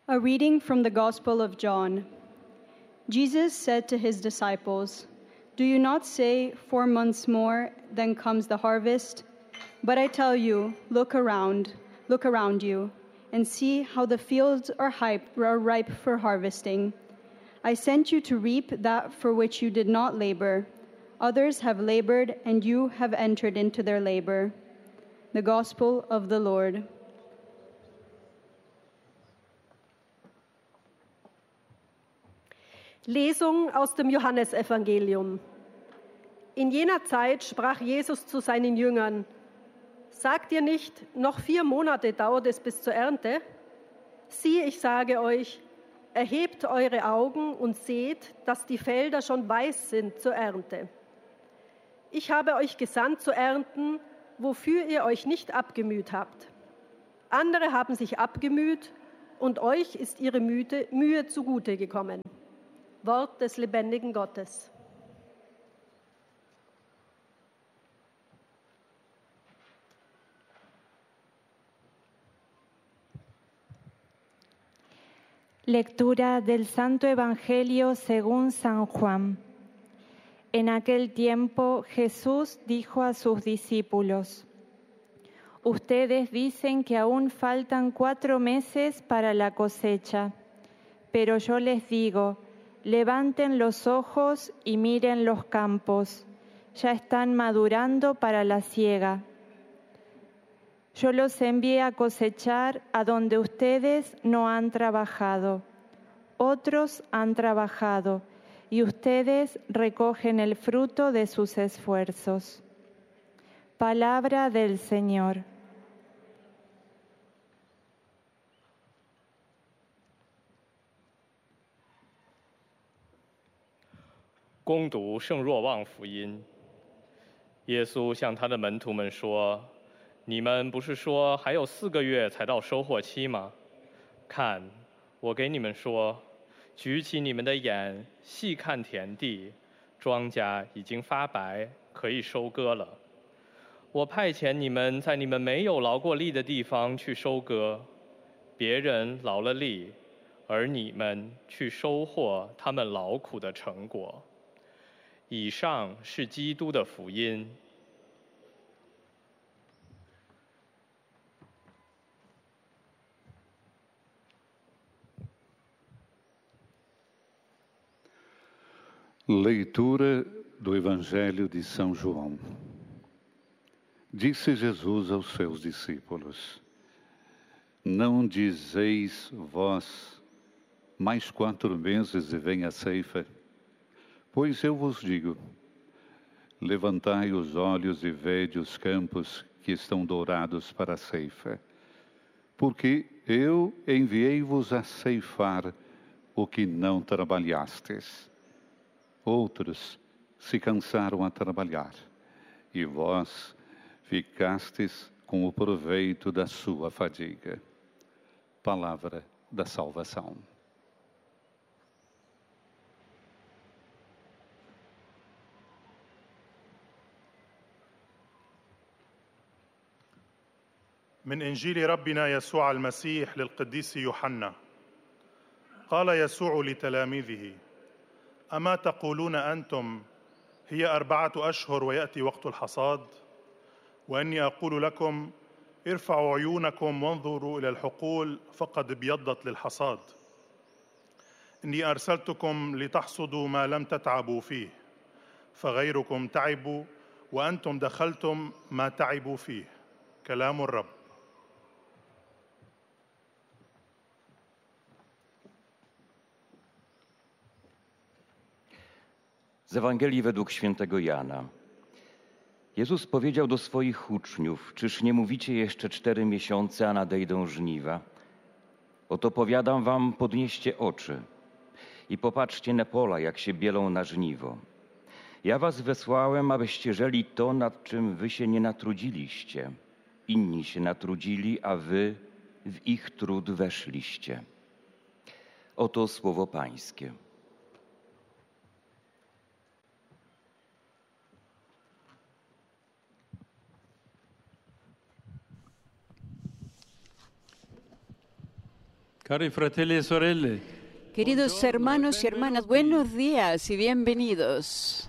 A reading from the Gospel of John. Jesus said to his disciples, "Do you not say, 4 months more, then comes the harvest? But I tell you, look around you, and see how the fields are ripe for harvesting. I sent you to reap that for which you did not labor. Others have labored, and you have entered into their labor." The Gospel of the Lord. Lesung aus dem Johannesevangelium. In jener Zeit sprach Jesus zu seinen Jüngern: Sagt ihr nicht, noch 4 Monate dauert es bis zur Ernte? Siehe, ich sage euch, erhebt eure Augen und seht, dass die Felder schon weiß sind zur Ernte. Ich habe euch gesandt zu ernten, wofür ihr euch nicht abgemüht habt. Andere haben sich abgemüht, und euch ist ihre Mühe zugute gekommen. Wort des lebendigen Gottes. Lectura del Santo Evangelio según San Juan. En aquel tiempo Jesús dijo a sus discípulos: Ustedes dicen que aún faltan 4 meses para la cosecha, pero yo les digo, levanten los ojos y miren los campos, ya están madurando para la siega. Yo los envié a cosechar a donde ustedes no han trabajado. Otros han trabajado y ustedes recogen el fruto de sus esfuerzos. Palabra del Señor. 恭读圣若望福音。耶稣向他的门徒们说：你们不是说还有4个月才到收获期吗？看，我给你们说，举起你们的眼，细看田地，庄稼已经发白，可以收割了。我派遣你们在你们没有劳过力的地方去收割，别人劳了力，而你们去收获他们劳苦的成果。以上是基督的福音。 Leitura do Evangelho de São João. Disse Jesus aos seus discípulos: Não dizeis vós, mais 4 meses e vem a ceifa? Pois eu vos digo, levantai os olhos e vede os campos que estão dourados para a ceifa, porque eu enviei-vos a ceifar o que não trabalhastes. Outros se cansaram a trabalhar, e vós ficastes com o proveito da sua fadiga. Palavra da salvação. من إنجيل ربنا يسوع المسيح للقديس يوحنا. قال يسوع لتلاميذه: أما تقولون أنتم هي 4 أشهر ويأتي وقت الحصاد؟ وإني أقول لكم ارفعوا عيونكم وانظروا إلى الحقول فقد ابيضت للحصاد. إني أرسلتكم لتحصدوا ما لم تتعبوا فيه، فغيركم تعبوا وأنتم دخلتم ما تعبوا فيه. كلام الرب. Z Ewangelii według świętego Jana. Jezus powiedział do swoich uczniów: Czyż nie mówicie jeszcze 4 miesiące, a nadejdą żniwa? Oto powiadam wam, podnieście oczy i popatrzcie na pola, jak się bielą na żniwo. Ja was wysłałem, abyście żeli to, nad czym wy się nie natrudziliście. Inni się natrudzili, a wy w ich trud weszliście. Oto słowo Pańskie. Cari fratelli e sorelle, Queridos hermanos y hermanas, buenos días y bienvenidos.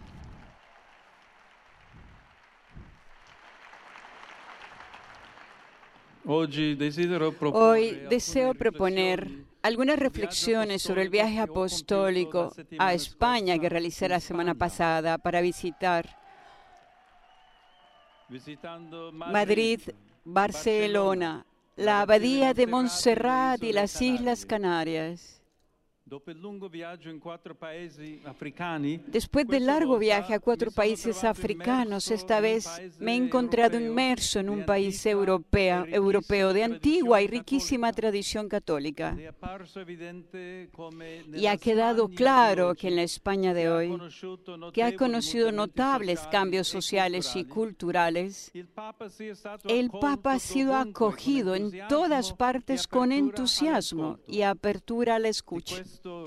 Hoy deseo proponer algunas reflexiones sobre el viaje apostólico a España que realicé la semana pasada para visitar Madrid, Barcelona, la Abadía de Montserrat y las Islas Canarias. Después del largo viaje a 4 países africanos, esta vez me he encontrado inmerso en un país europeo de antigua y riquísima tradición católica. Y ha quedado claro que en la España de hoy, que ha conocido notables cambios sociales y culturales, el Papa ha sido acogido en todas partes con entusiasmo y apertura a la escucha.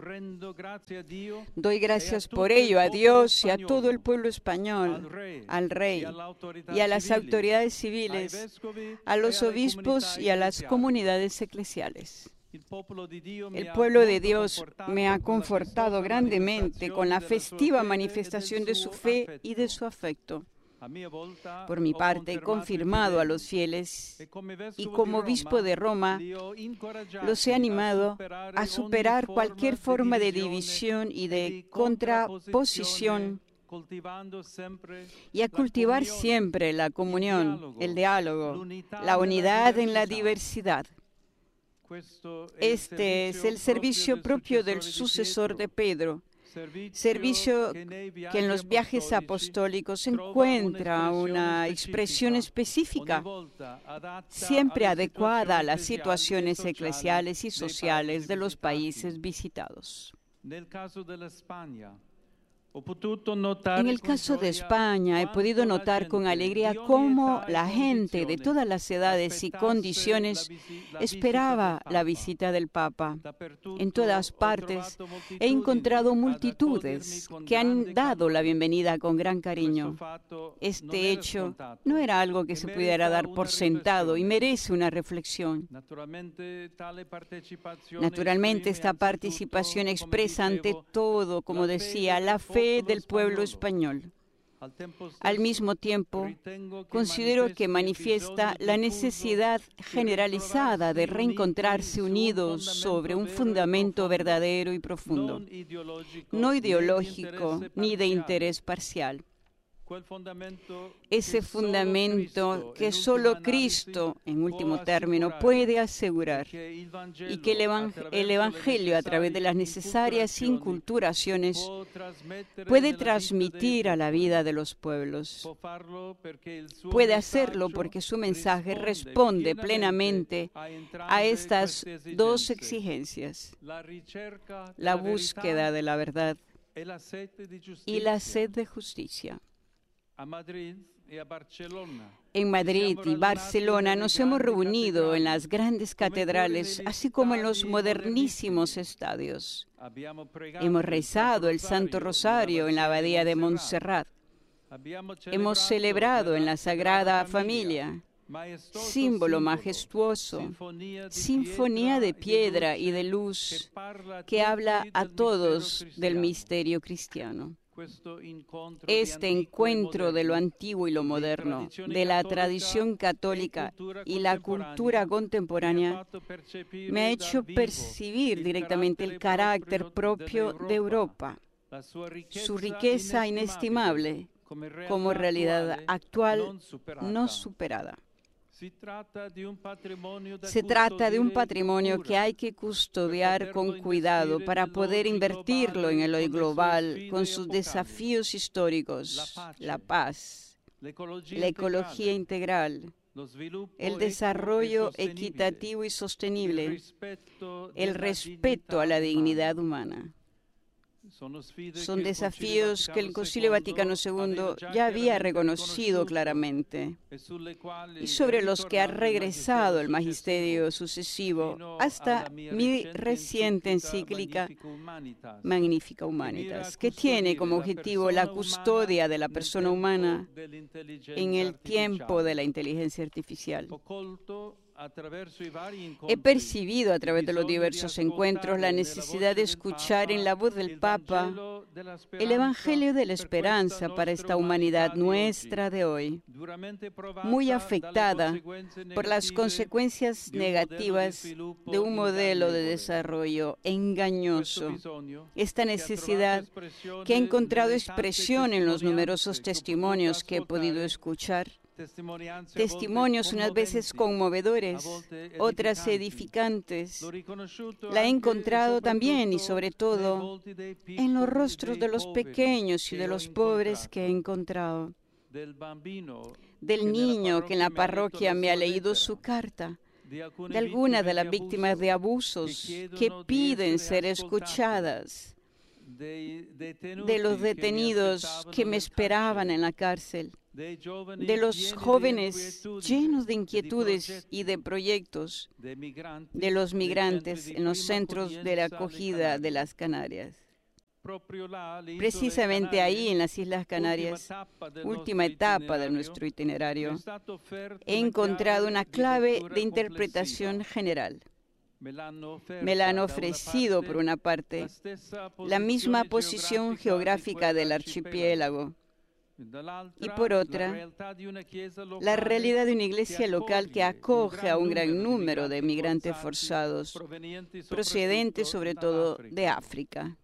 Doy gracias por ello a Dios y a todo el pueblo español, al rey y a las autoridades civiles, a los obispos y a las comunidades eclesiales. El pueblo de Dios me ha confortado grandemente con la festiva manifestación de su fe y de su afecto. Por mi parte, he confirmado a los fieles y como obispo de Roma los he animado a superar cualquier forma de división y de contraposición y a cultivar siempre la comunión, el diálogo, la unidad en la diversidad. Este es el servicio propio del sucesor de Pedro. Servicio que en los viajes apostólicos encuentra una expresión específica, siempre adecuada a las situaciones eclesiales y sociales de los países visitados. En el caso de España, he podido notar con alegría cómo la gente de todas las edades y condiciones esperaba la visita del Papa. En todas partes he encontrado multitudes que han dado la bienvenida con gran cariño. Este hecho no era algo que se pudiera dar por sentado y merece una reflexión. Naturalmente, esta participación expresa ante todo, como decía, la fe del pueblo español. Al mismo tiempo, considero que manifiesta la necesidad generalizada de reencontrarse unidos sobre un fundamento verdadero y profundo, no ideológico ni de interés parcial. Ese fundamento que solo Cristo, en último término, puede asegurar y que el Evangelio, a través de las necesarias inculturaciones, puede transmitir a la vida de los pueblos. Puede hacerlo porque su mensaje responde plenamente a estas dos exigencias: la búsqueda de la verdad y la sed de justicia. En Madrid y Barcelona nos hemos reunido en las grandes catedrales, así como en los modernísimos estadios. Hemos rezado el Santo Rosario en la Abadía de Montserrat. Hemos celebrado en la Sagrada Familia, símbolo majestuoso, sinfonía de piedra y de luz que habla a todos del misterio cristiano. Este encuentro de lo antiguo y lo moderno, de la tradición católica y la cultura contemporánea, me ha hecho percibir directamente el carácter propio de Europa, su riqueza inestimable como realidad actual no superada. Se trata de un patrimonio que hay que custodiar con cuidado para poder invertirlo en el hoy global con sus desafíos históricos, la paz, la ecología integral, el desarrollo equitativo y sostenible, el respeto a la dignidad humana. Son desafíos que el Concilio Vaticano II ya había reconocido claramente y sobre los que ha regresado el magisterio sucesivo hasta mi reciente encíclica Magnifica Humanitas, que tiene como objetivo la custodia de la persona humana en el tiempo de la inteligencia artificial. He percibido a través de los diversos encuentros la necesidad de escuchar en la voz del Papa el Evangelio de la esperanza para esta humanidad nuestra de hoy, muy afectada por las consecuencias negativas de un modelo de desarrollo engañoso. Esta necesidad, que ha encontrado expresión en los numerosos testimonios que he podido escuchar, testimonios unas veces conmovedores, otras edificantes, la he encontrado también y sobre todo en los rostros de los pequeños y de los pobres que he encontrado, del niño que en la parroquia me ha leído su carta, de algunas de las víctimas de abusos que piden ser escuchadas, de los detenidos que me esperaban en la cárcel, de los jóvenes llenos de inquietudes y de proyectos, de los migrantes en los centros de la acogida de las Canarias. Precisamente ahí, en las Islas Canarias, última etapa de nuestro itinerario, he encontrado una clave de interpretación general. Me la han ofrecido, por una parte, la misma posición geográfica del archipiélago, y por otra, la realidad de una iglesia local que acoge a un gran número de migrantes forzados, procedentes sobre todo de África.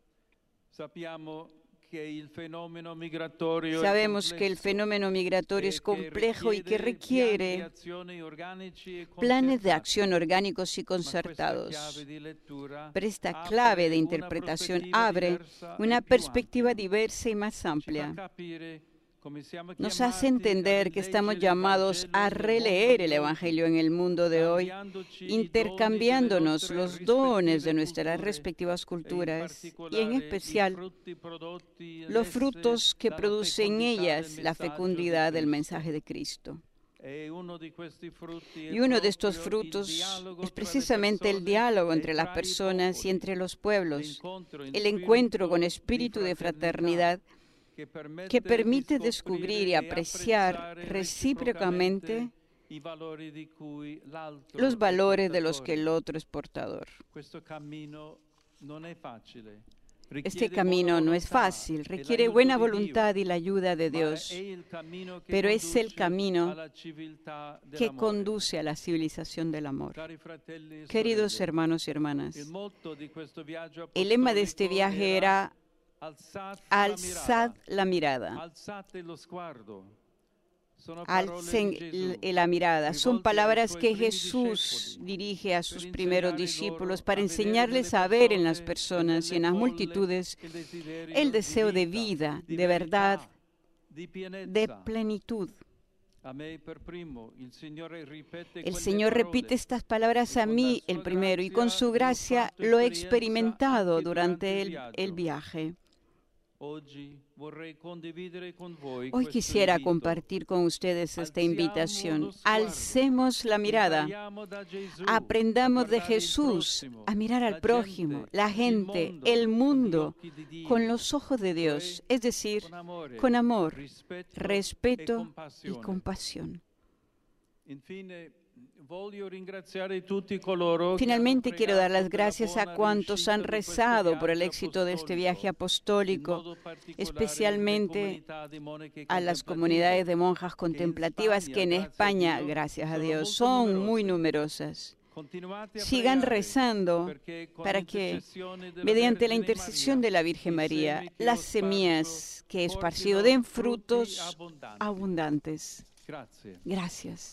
Sabemos que el fenómeno migratorio es complejo y que requiere planes de acción orgánicos y concertados. Pero esta clave de interpretación abre una perspectiva diversa y más amplia. Nos hace entender que estamos llamados a releer el Evangelio en el mundo de hoy, intercambiándonos los dones de nuestras respectivas culturas y, en especial, los frutos que produce en ellas la fecundidad del mensaje de Cristo. Y uno de estos frutos es precisamente el diálogo entre las personas y entre los pueblos, el encuentro con espíritu de fraternidad que permite descubrir y apreciar recíprocamente los valores de los que el otro es portador. Este camino no es fácil, requiere buena voluntad y la ayuda de Dios, pero es el camino que conduce a la civilización del amor. Queridos hermanos y hermanas, el lema de este viaje era alzad la mirada. Alcen la mirada. Son palabras que Jesús dirige a sus primeros discípulos para enseñarles a ver en las personas y en las multitudes el deseo de vida, de verdad, de plenitud. El Señor repite estas palabras a mí el primero y con su gracia lo he experimentado durante el viaje. Hoy quisiera compartir con ustedes esta invitación. Alcemos la mirada. Aprendamos de Jesús a mirar al prójimo, la gente, el mundo, con los ojos de Dios, es decir, con amor, respeto y compasión. Finalmente, quiero dar las gracias a cuantos han rezado por el éxito de este viaje apostólico, especialmente a las comunidades de monjas contemplativas que en España, gracias a Dios, son muy numerosas. Sigan rezando para que, mediante la intercesión de la Virgen María, las semillas que he esparcido den frutos abundantes. Gracias.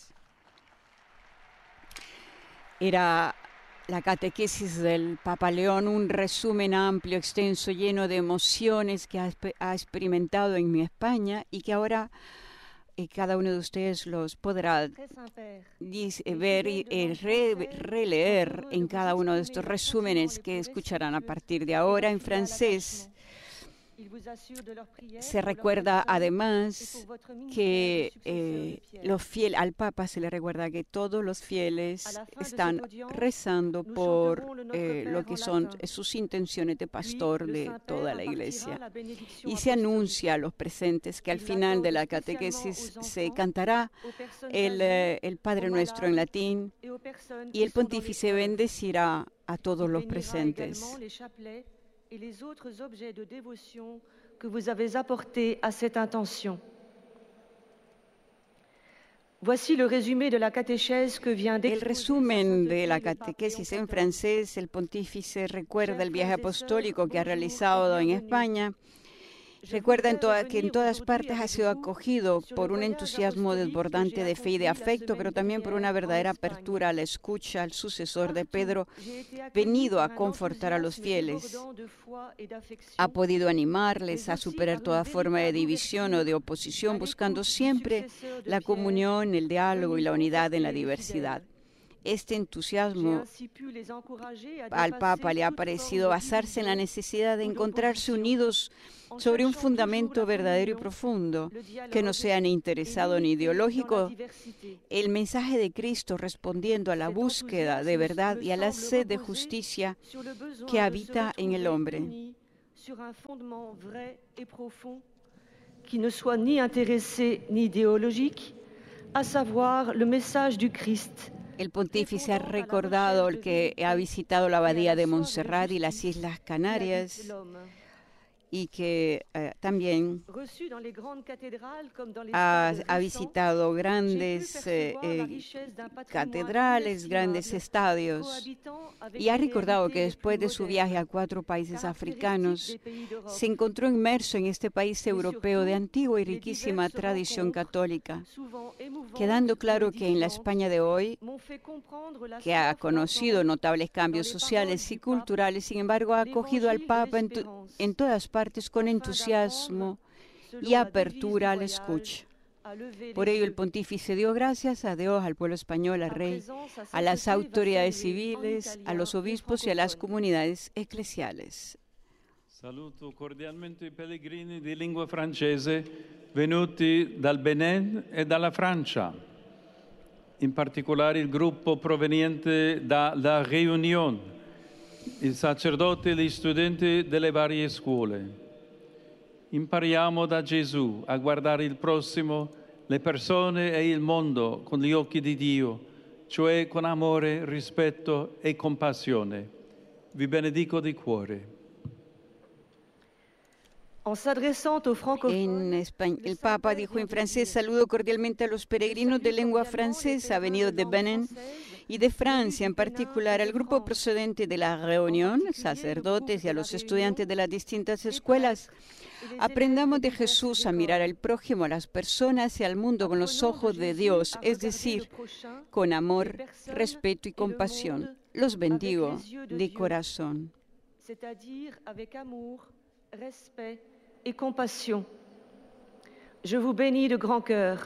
Era la catequesis del Papa León, un resumen amplio, extenso, lleno de emociones que ha experimentado en mi España y que ahora cada uno de ustedes los podrá ver y releer en cada uno de estos resúmenes que escucharán a partir de ahora en francés. Se recuerda además que al Papa se le recuerda que todos los fieles están rezando por lo que son sus intenciones de pastor de toda la Iglesia. Y se anuncia a los presentes que al final de la catequesis se cantará el Padre Nuestro en latín y el pontífice bendecirá a todos los presentes. Et les autres objets de dévotion que vous avez apportés à cette intention. Voici le résumé de la catéchèse que vient El resumen de la catequesis en francés. El pontífice recuerda el viaje apostólico que ha realizado en España. Recuerda que en todas partes ha sido acogido por un entusiasmo desbordante de fe y de afecto, pero también por una verdadera apertura a la escucha al sucesor de Pedro, venido a confortar a los fieles. Ha podido animarles a superar toda forma de división o de oposición, buscando siempre la comunión, el diálogo y la unidad en la diversidad. Este entusiasmo al Papa le ha parecido basarse en la necesidad de encontrarse unidos sobre un fundamento verdadero y profundo, que no sea ni interesado ni ideológico, el mensaje de Cristo respondiendo a la búsqueda de verdad y a la sed de justicia que habita en el hombre. Qui ne soit ni intéressé ni idéologique, à savoir le message du Christ. El pontífice ha recordado que ha visitado la abadía de Montserrat y las Islas Canarias y que también ha visitado grandes catedrales, grandes estadios, y ha recordado que después de su viaje a 4 países africanos se encontró inmerso en este país europeo de antigua y riquísima tradición católica, quedando claro que en la España de hoy, que ha conocido notables cambios sociales y culturales, sin embargo ha acogido al Papa en todas partes con entusiasmo y apertura a la escucha. Por ello el pontífice dio gracias a Dios, al pueblo español, al rey, a las autoridades civiles, a los obispos y a las comunidades eclesiales. Saluto cordialmente i pellegrini di lingua francese venuti dal Benin e dalla Francia, in particolare il gruppo proveniente da La Réunion, i sacerdoti e gli studenti delle varie scuole. Impariamo da Gesù a guardare il prossimo, le persone e il mondo con gli occhi di Dio, cioè con amore, rispetto e compassione. Vi benedico di cuore. El Papa dijo en francés: saludo cordialmente a los peregrinos de lengua francesa venidos de Benin y de Francia, en particular al grupo procedente de la Reunión, sacerdotes y a los estudiantes de las distintas escuelas. Aprendamos de Jesús a mirar al prójimo, a las personas y al mundo con los ojos de Dios, es decir, con amor, respeto y compasión. Los bendigo de corazón. Et compassion. Je vous bénis de grand cœur.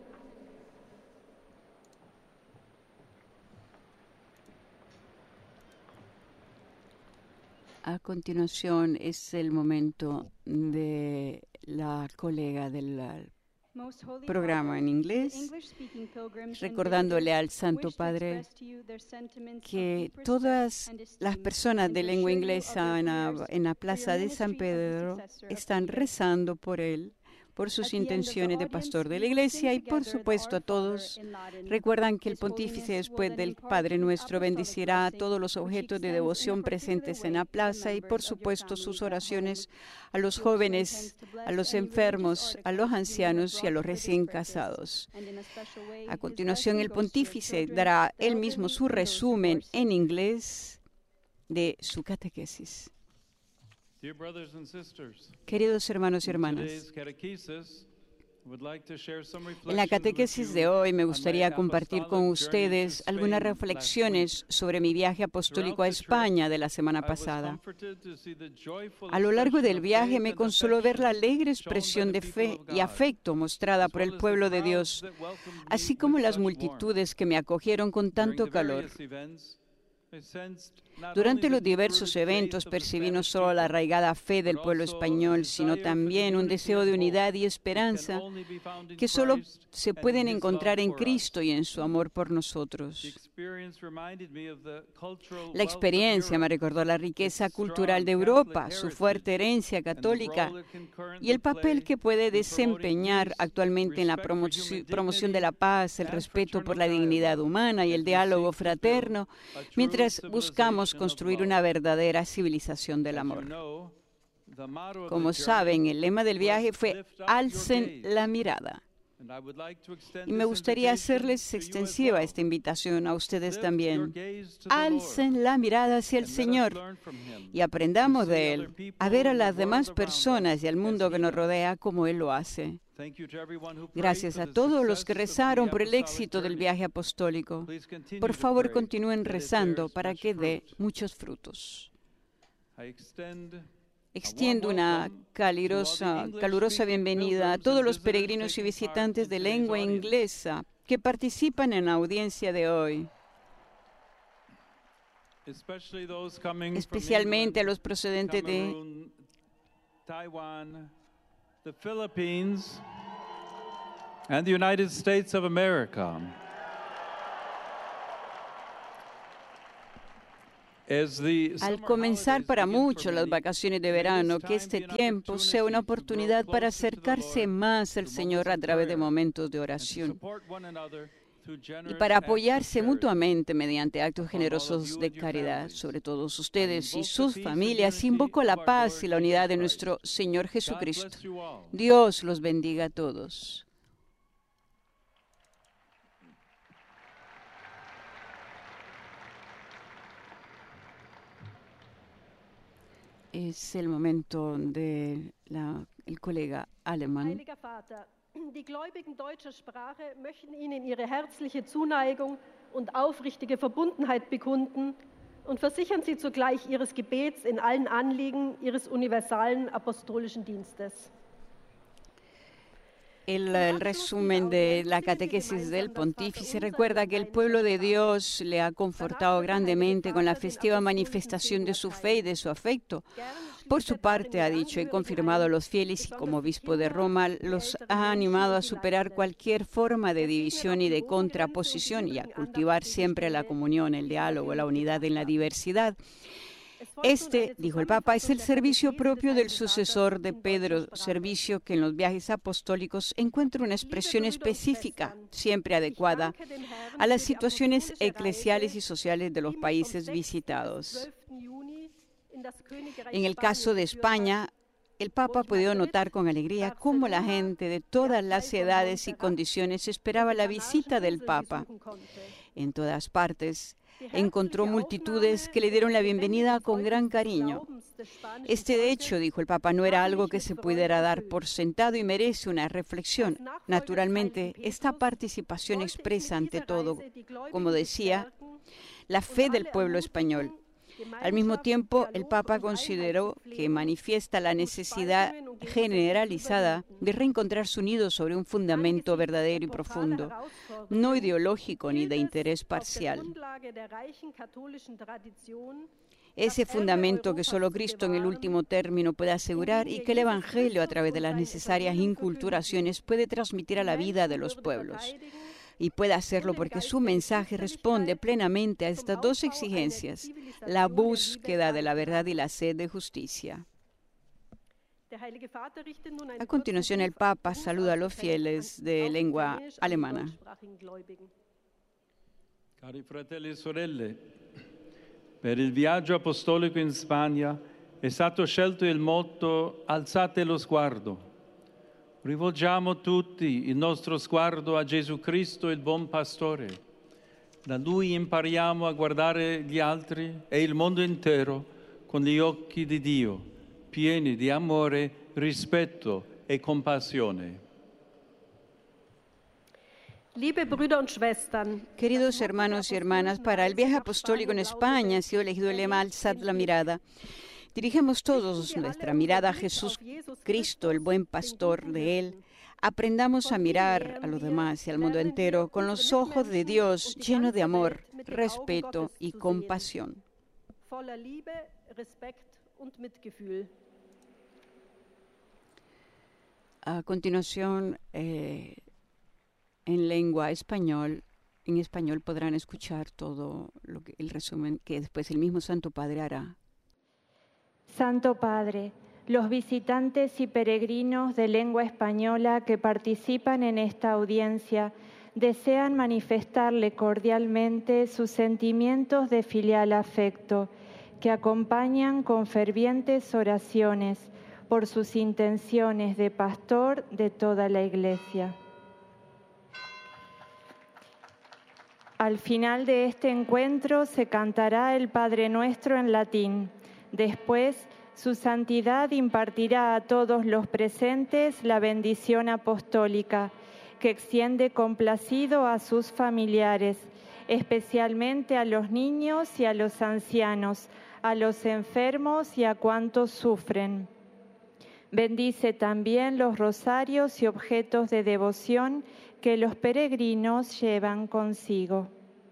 A continuación es el momento de la colega del programa en inglés, recordándole al Santo Padre que todas las personas de lengua inglesa en la plaza de San Pedro están rezando por él, por sus intenciones de pastor de la Iglesia, y por supuesto a todos recuerdan que el pontífice, después del Padre Nuestro, bendecirá a todos los objetos de devoción presentes en la plaza y por supuesto sus oraciones a los jóvenes, a los enfermos, a los ancianos y a los recién casados. A continuación el pontífice dará él mismo su resumen en inglés de su catequesis. Queridos hermanos y hermanas, en la catequesis de hoy me gustaría compartir con ustedes algunas reflexiones sobre mi viaje apostólico a España de la semana pasada. A lo largo del viaje me consoló ver la alegre expresión de fe y afecto mostrada por el pueblo de Dios, así como las multitudes que me acogieron con tanto calor. Durante los diversos eventos percibí no solo la arraigada fe del pueblo español, sino también un deseo de unidad y esperanza que solo se pueden encontrar en Cristo y en su amor por nosotros. La experiencia me recordó la riqueza cultural de Europa, su fuerte herencia católica y el papel que puede desempeñar actualmente en la promoción de la paz, el respeto por la dignidad humana y el diálogo fraterno, mientras buscamos construir una verdadera civilización del amor. Como saben, el lema del viaje fue "Alcen la mirada". Y me gustaría hacerles extensiva esta invitación a ustedes también. Alcen la mirada hacia el Señor y aprendamos de Él a ver a las demás personas y al mundo que nos rodea como Él lo hace. Gracias a todos los que rezaron por el éxito del viaje apostólico. Por favor, continúen rezando para que dé muchos frutos. Extiendo una calurosa bienvenida a todos los peregrinos y visitantes de lengua inglesa que participan en la audiencia de hoy, especialmente a los procedentes de Taiwan, the Philippines, and the United States of America. Al comenzar para muchos las vacaciones de verano, que este tiempo sea una oportunidad para acercarse más al Señor a través de momentos de oración y para apoyarse mutuamente mediante actos generosos de caridad. Sobre todos ustedes y sus familias, invoco la paz y la unidad de nuestro Señor Jesucristo. Dios los bendiga a todos. Es el momento del colega alemán. Heiliger Vater, die Gläubigen deutscher Sprache möchten Ihnen ihre herzliche Zuneigung und aufrichtige Verbundenheit bekunden und versichern Sie zugleich Ihres Gebets in allen Anliegen Ihres universalen apostolischen Dienstes. El resumen de la catequesis del pontífice recuerda que el pueblo de Dios le ha confortado grandemente con la festiva manifestación de su fe y de su afecto. Por su parte, ha dicho y confirmado a los fieles y como obispo de Roma los ha animado a superar cualquier forma de división y de contraposición y a cultivar siempre la comunión, el diálogo, la unidad en la diversidad. Este, dijo el Papa, es el servicio propio del sucesor de Pedro, servicio que en los viajes apostólicos encuentra una expresión específica, siempre adecuada a las situaciones eclesiales y sociales de los países visitados. En el caso de España, el Papa ha podido notar con alegría cómo la gente de todas las edades y condiciones esperaba la visita del Papa. En todas partes encontró multitudes que le dieron la bienvenida con gran cariño. De hecho, dijo el Papa, no era algo que se pudiera dar por sentado y merece una reflexión. Naturalmente, esta participación expresa ante todo, como decía, la fe del pueblo español. Al mismo tiempo, el Papa consideró que manifiesta la necesidad generalizada de reencontrarse unidos sobre un fundamento verdadero y profundo, no ideológico ni de interés parcial. Ese fundamento que solo Cristo en el último término puede asegurar y que el Evangelio, a través de las necesarias inculturaciones, puede transmitir a la vida de los pueblos. Y puede hacerlo porque su mensaje responde plenamente a estas dos exigencias, la búsqueda de la verdad y la sed de justicia. A continuación, el Papa saluda a los fieles de lengua alemana. Cari fratelli e sorelle, per il viaggio apostolico in Spagna è stato scelto il motto "Alzate lo sguardo". Rivolgiamo tutti il nostro sguardo a Gesù Cristo, il buon pastore. Da Lui impariamo a guardare gli altri e il mondo intero con gli occhi di Dio, pieni di amore, rispetto e compassione. Liebe Brüder und Schwestern, queridos hermanos y hermanas, para el viaje apostólico en España ha sido elegido el lema "Alzad la mirada". Dirigimos todos nuestra mirada a Jesús Cristo, el buen pastor. De Él aprendamos a mirar a los demás y al mundo entero con los ojos de Dios, lleno de amor, respeto y compasión. Voller Liebe, Respekt und Mitgefühl. A continuación, en español podrán escuchar todo el resumen que después el mismo Santo Padre hará. Santo Padre, los visitantes y peregrinos de lengua española que participan en esta audiencia desean manifestarle cordialmente sus sentimientos de filial afecto, que acompañan con fervientes oraciones por sus intenciones de pastor de toda la Iglesia. Al final de este encuentro se cantará el Padre Nuestro en latín. Después, su santidad impartirá a todos los presentes la bendición apostólica, que extiende complacido a sus familiares, especialmente a los niños y a los ancianos, a los enfermos y a cuantos sufren. Bendice también los rosarios y objetos de devoción que los peregrinos llevan consigo.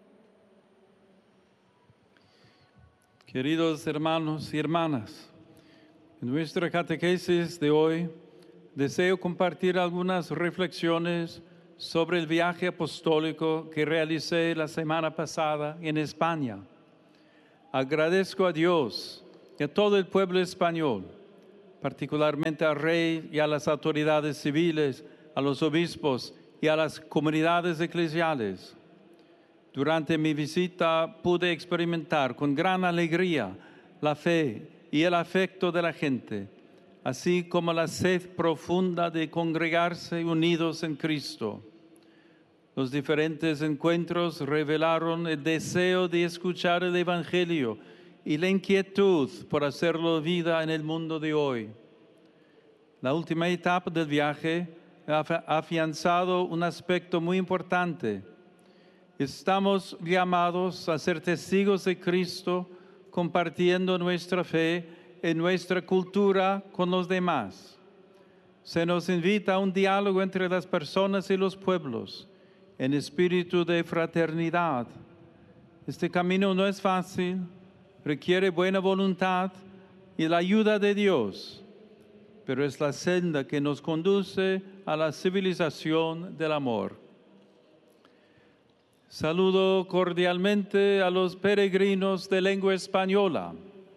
Queridos hermanos y hermanas, en nuestra catequesis de hoy deseo compartir algunas reflexiones sobre el viaje apostólico que realicé la semana pasada en España. Agradezco a Dios y a todo el pueblo español, particularmente al rey y a las autoridades civiles, a los obispos y a las comunidades eclesiales. Durante mi visita pude experimentar con gran alegría la fe y el afecto de la gente, así como la sed profunda de congregarse unidos en Cristo. Los diferentes encuentros revelaron el deseo de escuchar el Evangelio y la inquietud por hacerlo vida en el mundo de hoy. La última etapa del viaje ha afianzado un aspecto muy importante. Estamos llamados a ser testigos de Cristo, compartiendo nuestra fe en nuestra cultura con los demás. Se nos invita a un diálogo entre las personas y los pueblos, en espíritu de fraternidad. Este camino no es fácil, requiere buena voluntad y la ayuda de Dios, pero es la senda que nos conduce a la civilización del amor. Saludo cordialmente a los peregrinos de lengua española.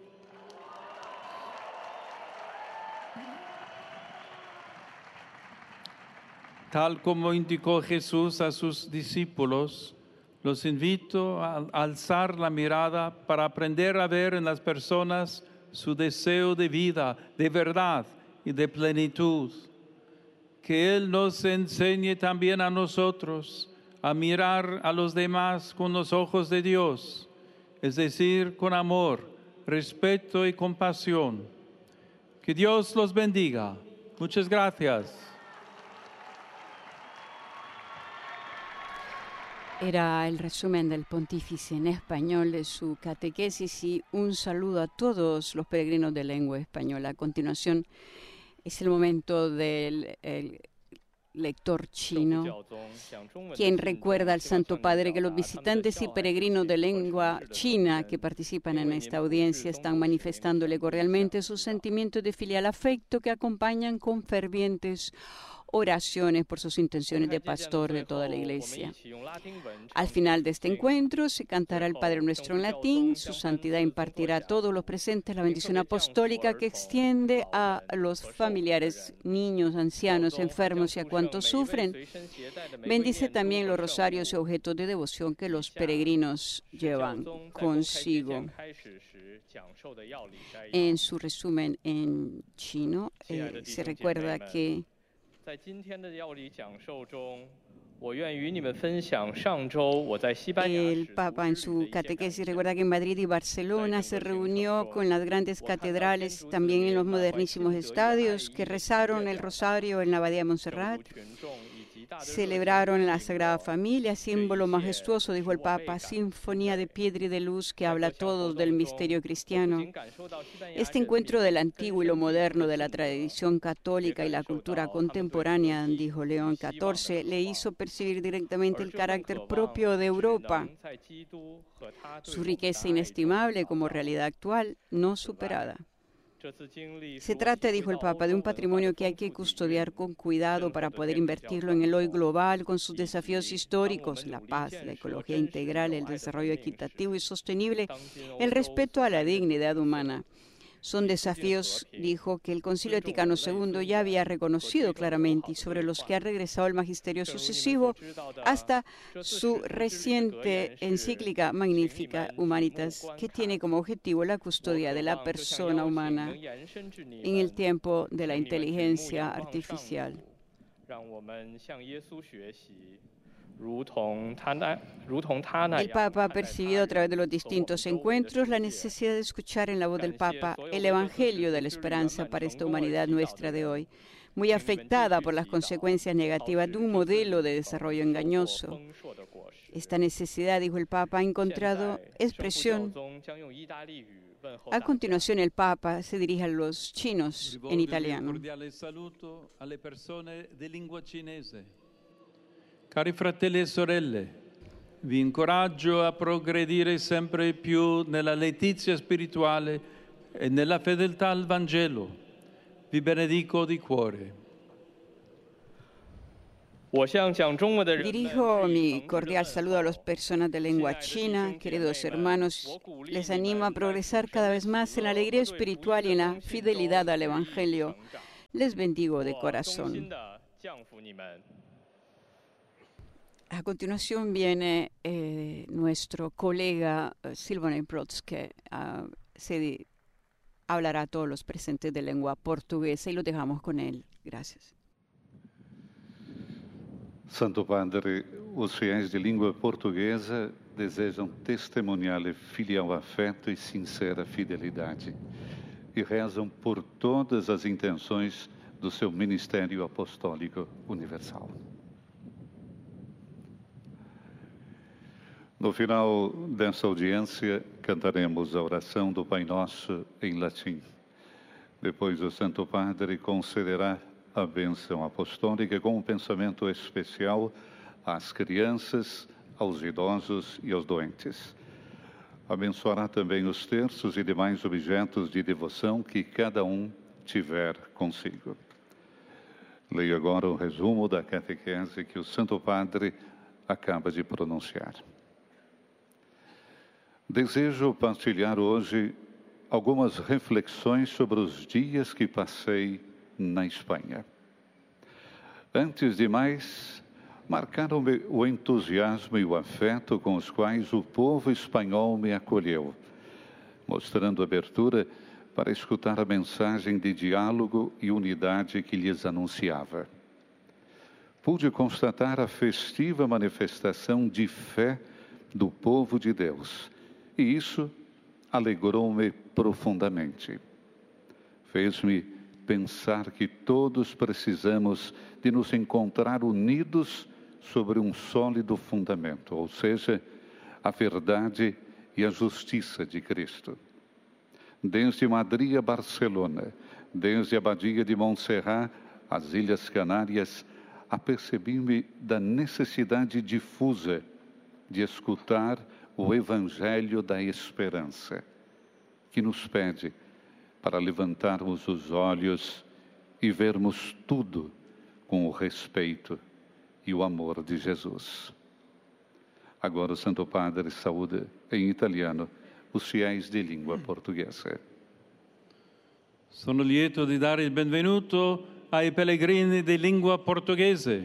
Tal como indicó Jesús a sus discípulos, los invito a alzar la mirada para aprender a ver en las personas su deseo de vida, de verdad y de plenitud. Que Él nos enseñe también a nosotros a mirar a los demás con los ojos de Dios, es decir, con amor, respeto y compasión. Que Dios los bendiga. Muchas gracias. Era el resumen del pontífice en español de su catequesis y un saludo a todos los peregrinos de lengua española. A continuación es el momento del lector chino, quien recuerda al Santo Padre que los visitantes y peregrinos de lengua china que participan en esta audiencia están manifestándole cordialmente sus sentimientos de filial afecto que acompañan con fervientes oraciones por sus intenciones de pastor de toda la Iglesia. Al final de este encuentro se cantará el Padre Nuestro en latín. Su santidad impartirá a todos los presentes la bendición apostólica que extiende a los familiares, niños, ancianos, enfermos y a cuantos sufren. Bendice también los rosarios y objetos de devoción que los peregrinos llevan consigo. En su resumen en chino se recuerda que el Papa en su catequesis recuerda que en Madrid y Barcelona se reunió con las grandes catedrales, también en los modernísimos estadios, que rezaron el rosario en la Abadía de Montserrat Celebraron la Sagrada Familia, símbolo majestuoso, dijo el Papa, sinfonía de piedra y de luz que habla todo del misterio cristiano. Este encuentro del antiguo y lo moderno, de la tradición católica y la cultura contemporánea, dijo León XIV, le hizo percibir directamente el carácter propio de Europa, su riqueza inestimable como realidad actual, no superada. Se trata, dijo el Papa, de un patrimonio que hay que custodiar con cuidado para poder invertirlo en el hoy global con sus desafíos históricos, la paz, la ecología integral, el desarrollo equitativo y sostenible, el respeto a la dignidad humana. Son desafíos, dijo, que el Concilio Vaticano II ya había reconocido claramente y sobre los que ha regresado el magisterio sucesivo hasta su reciente encíclica Magnificat Humanitas, que tiene como objetivo la custodia de la persona humana en el tiempo de la inteligencia artificial. El Papa ha percibido a través de los distintos encuentros la necesidad de escuchar en la voz del Papa el Evangelio de la esperanza para esta humanidad nuestra de hoy, muy afectada por las consecuencias negativas de un modelo de desarrollo engañoso. Esta necesidad, dijo el Papa, ha encontrado expresión. A continuación, el Papa se dirige a los chinos en italiano. Cari fratelli e sorelle, vi incoraggio a progredire sempre più nella letizia spirituale e nella fedeltà al Vangelo. Vi benedico di cuore. Dirijo mi cordial saludo a las personas de lengua china. Queridos hermanos, les animo a progresar cada vez más en la alegría espiritual y en la fidelidad al Evangelio. Les bendigo de corazón. A continuación viene nuestro colega Silvano Protz, que hablará a todos los presentes de lengua portuguesa y lo dejamos con él. Gracias. Santo Padre, os fiéis de língua portuguesa desejam testemunhar-lhe filial afeto e sincera fidelidade e rezam por todas as intenções do seu ministério apostólico universal. No final dessa audiência, cantaremos a oração do Pai Nosso em latim. Depois, o Santo Padre concederá a bênção apostólica com um pensamento especial às crianças, aos idosos e aos doentes. Abençoará também os terços e demais objetos de devoção que cada um tiver consigo. Leio agora o resumo da catequese que o Santo Padre acaba de pronunciar. Desejo partilhar hoje algumas reflexões sobre os dias que passei na Espanha. Antes de mais, marcaram-me o entusiasmo e o afeto com os quais o povo espanhol me acolheu, mostrando abertura para escutar a mensagem de diálogo e unidade que lhes anunciava. Pude constatar a festiva manifestação de fé do povo de Deus, e isso alegrou-me profundamente. Fez-me pensar que todos precisamos de nos encontrar unidos sobre um sólido fundamento, ou seja, a verdade e a justiça de Cristo. Desde Madrid a Barcelona, desde a Badia de Montserrat às Ilhas Canárias, apercebi-me da necessidade difusa de escutar o Evangelho da Esperança, que nos pede para levantarmos os olhos e vermos tudo com o respeito e o amor de Jesus. Agora o Santo Padre saúda em italiano os fiéis de língua portuguesa. Sono lieto di dare il benvenuto ai pellegrini di lingua portoghese,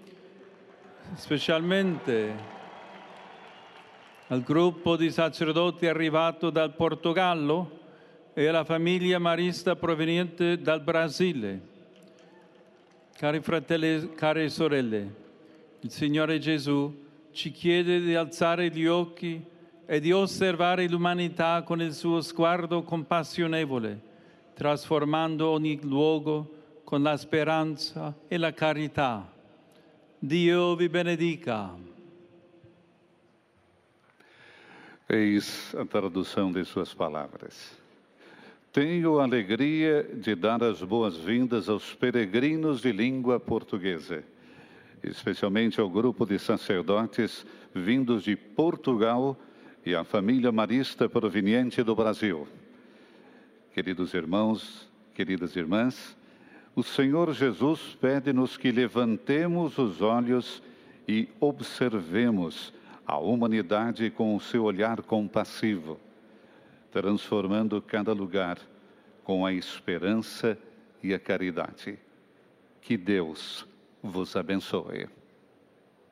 specialmente al gruppo di sacerdoti arrivato dal Portogallo e alla famiglia marista proveniente dal Brasile. Cari fratelli, care sorelle, il Signore Gesù ci chiede di alzare gli occhi e di osservare l'umanità con il suo sguardo compassionevole, trasformando ogni luogo con la speranza e la carità. Dio vi benedica. Eis a tradução de suas palavras. Tenho a alegria de dar as boas-vindas aos peregrinos de língua portuguesa, especialmente ao grupo de sacerdotes vindos de Portugal e à família marista proveniente do Brasil. Queridos irmãos, queridas irmãs, o Senhor Jesus pede-nos que levantemos os olhos e observemos a humanidade com o seu olhar compassivo, transformando cada lugar com a esperança e a caridade. Que Deus vos abençoe.